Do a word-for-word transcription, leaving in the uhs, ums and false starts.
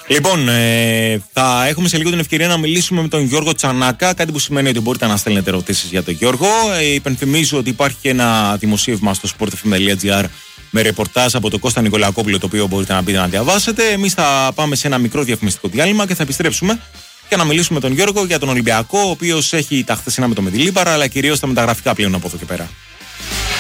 Λοιπόν, ε, θα έχουμε σε λίγο την ευκαιρία να μιλήσουμε με τον Γιώργο Τσανάκα, κάτι που σημαίνει ότι μπορείτε να στέλνετε ερωτήσεις για τον Γιώργο. Ε, υπενθυμίζω ότι υπάρχει και ένα δημοσίευμα στο sportfm.gr με ρεπορτάζ από τον Κώστα Νικολακόπουλο, το οποίο μπορείτε να μπείτε να διαβάσετε. Εμείς θα πάμε σε ένα μικρό διαφημιστικό διάλειμμα και θα επιστρέψουμε και να μιλήσουμε με τον Γιώργο για τον Ολυμπιακό, ο οποίος έχει τα χθεσινά με το Μεντιλίμπαρα, αλλά κυρίως τα μεταγραφικά πλέον από εδώ και πέρα.